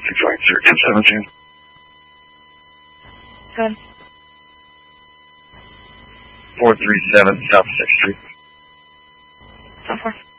650 Good. 437 South 6th Street. So far.